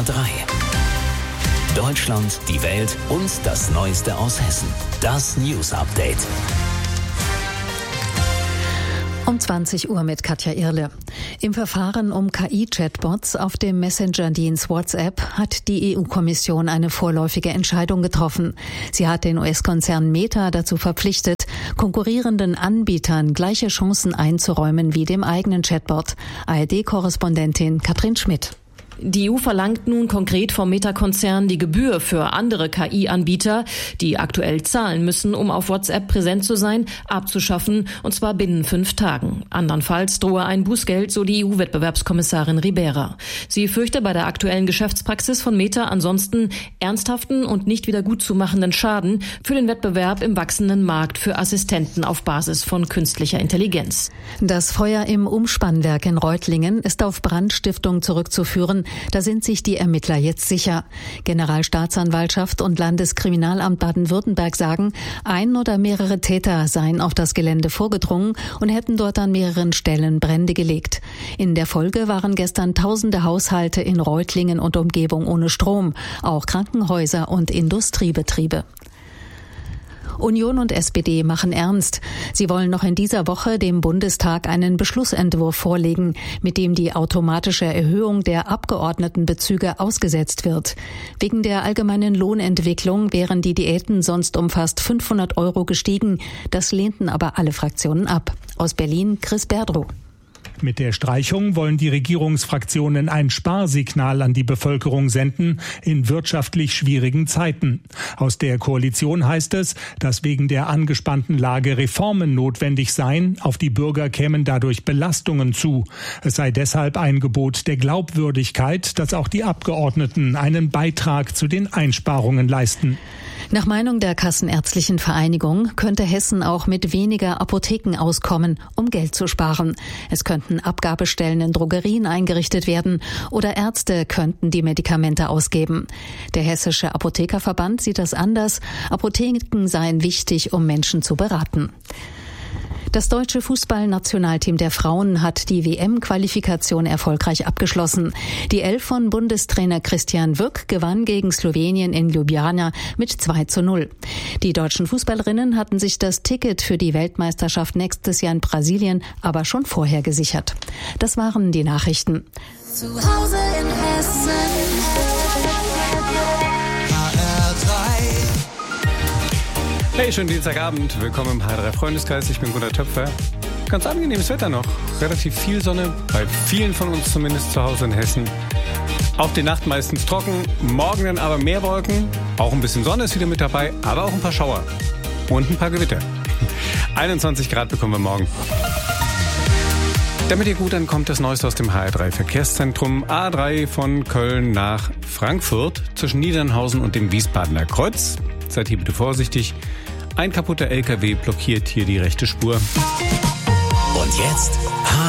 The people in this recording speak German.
HR3. Deutschland, die Welt und das Neueste aus Hessen. Das News Update. Um 20 Uhr mit Katja Irle. Im Verfahren um KI-Chatbots auf dem Messenger-Dienst WhatsApp hat die EU-Kommission eine vorläufige Entscheidung getroffen. Sie hat den US-Konzern Meta dazu verpflichtet, konkurrierenden Anbietern gleiche Chancen einzuräumen wie dem eigenen Chatbot. ARD-Korrespondentin Katrin Schmidt. Die EU verlangt nun konkret vom Meta-Konzern die Gebühr für andere KI-Anbieter, die aktuell zahlen müssen, um auf WhatsApp präsent zu sein, abzuschaffen, und zwar binnen 5 Tagen. Andernfalls drohe ein Bußgeld, so die EU-Wettbewerbskommissarin Ribera. Sie fürchte bei der aktuellen Geschäftspraxis von Meta ansonsten ernsthaften und nicht wieder gutzumachenden Schaden für den Wettbewerb im wachsenden Markt für Assistenten auf Basis von künstlicher Intelligenz. Das Feuer im Umspannwerk in Reutlingen ist auf Brandstiftung zurückzuführen. Da sind sich die Ermittler jetzt sicher. Generalstaatsanwaltschaft und Landeskriminalamt Baden-Württemberg sagen, ein oder mehrere Täter seien auf das Gelände vorgedrungen und hätten dort an mehreren Stellen Brände gelegt. In der Folge waren gestern tausende Haushalte in Reutlingen und Umgebung ohne Strom, auch Krankenhäuser und Industriebetriebe. Union und SPD machen ernst. Sie wollen noch in dieser Woche dem Bundestag einen Beschlussentwurf vorlegen, mit dem die automatische Erhöhung der Abgeordnetenbezüge ausgesetzt wird. Wegen der allgemeinen Lohnentwicklung wären die Diäten sonst um fast 500 € gestiegen. Das lehnten aber alle Fraktionen ab. Aus Berlin Chris Berdrow. Mit der Streichung wollen die Regierungsfraktionen ein Sparsignal an die Bevölkerung senden in wirtschaftlich schwierigen Zeiten. Aus der Koalition heißt es, dass wegen der angespannten Lage Reformen notwendig seien. Auf die Bürger kämen dadurch Belastungen zu. Es sei deshalb ein Gebot der Glaubwürdigkeit, dass auch die Abgeordneten einen Beitrag zu den Einsparungen leisten. Nach Meinung der Kassenärztlichen Vereinigung könnte Hessen auch mit weniger Apotheken auskommen, um Geld zu sparen. Es könnten Abgabestellen in Drogerien eingerichtet werden oder Ärzte könnten die Medikamente ausgeben. Der Hessische Apothekerverband sieht das anders. Apotheken seien wichtig, um Menschen zu beraten. Das deutsche Fußballnationalteam der Frauen hat die WM-Qualifikation erfolgreich abgeschlossen. Die Elf von Bundestrainer Christian Wück gewann gegen Slowenien in Ljubljana mit 2:0. Die deutschen Fußballerinnen hatten sich das Ticket für die Weltmeisterschaft nächstes Jahr in Brasilien aber schon vorher gesichert. Das waren die Nachrichten. Zu Hause in Hessen. Hey, schönen Dienstagabend. Willkommen im HR3 Freundeskreis. Ich bin Gunnar Töpfer. Ganz angenehmes Wetter noch. Relativ viel Sonne. Bei vielen von uns zumindest zu Hause in Hessen. Auch die Nacht meistens trocken. Morgen dann aber mehr Wolken. Auch ein bisschen Sonne ist wieder mit dabei. Aber auch ein paar Schauer. Und ein paar Gewitter. 21 Grad bekommen wir morgen. Damit ihr gut ankommt, das Neueste aus dem HR3 Verkehrszentrum. A3 von Köln nach Frankfurt. Zwischen Niedernhausen und dem Wiesbadener Kreuz. Seid hier bitte vorsichtig. Ein kaputter LKW blockiert hier die rechte Spur. Und jetzt